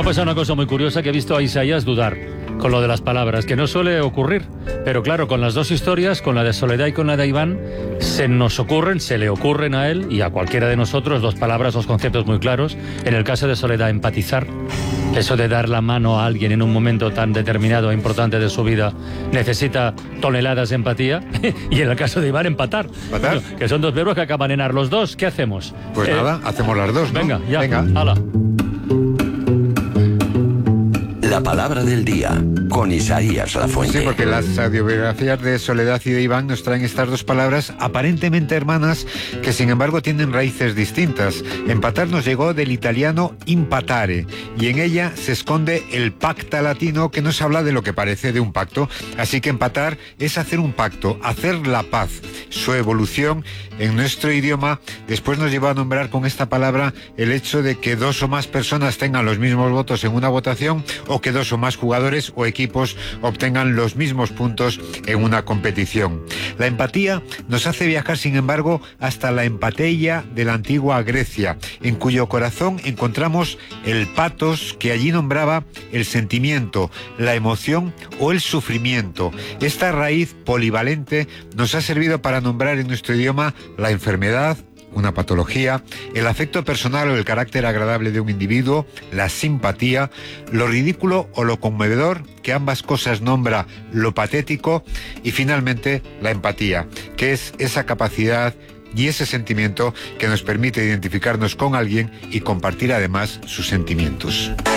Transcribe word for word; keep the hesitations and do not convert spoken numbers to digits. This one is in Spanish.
ha pasado una cosa muy curiosa, que he visto a Isaías dudar con lo de las palabras, que no suele ocurrir. Pero claro, con las dos historias, con la de Soledad y con la de Iván, se nos ocurren, se le ocurren a él y a cualquiera de nosotros dos palabras, dos conceptos muy claros. En el caso de Soledad, empatizar. Eso de dar la mano a alguien en un momento tan determinado e importante de su vida necesita toneladas de empatía. Y en el caso de Iván, empatar. ¿Empatar? Bueno, que son dos verbos que acaban en ar los dos. ¿Qué hacemos? Pues Eh, nada, hacemos las dos, ¿no? Venga, ya. Venga. Hala. La palabra del día, con Isaías Lafuente. Sí, porque las audiografías de Soledad y de Iván nos traen estas dos palabras aparentemente hermanas que sin embargo tienen raíces distintas. Empatar nos llegó del italiano impatare y en ella se esconde el pacta latino, que nos habla de lo que parece de un pacto. Así que empatar es hacer un pacto, hacer la paz. Su evolución en nuestro idioma después nos lleva a nombrar con esta palabra el hecho de que dos o más personas tengan los mismos votos en una votación, o que dos o más jugadores o equipos obtengan los mismos puntos en una competición. La empatía nos hace viajar, sin embargo, hasta la empateia de la antigua Grecia, en cuyo corazón encontramos el pathos, que allí nombraba el sentimiento, la emoción o el sufrimiento. Esta raíz polivalente nos ha servido para nombrar en nuestro idioma la enfermedad, una patología, el afecto personal o el carácter agradable de un individuo, la simpatía, lo ridículo o lo conmovedor, que ambas cosas nombra lo patético, y finalmente la empatía, que es esa capacidad y ese sentimiento que nos permite identificarnos con alguien y compartir además sus sentimientos.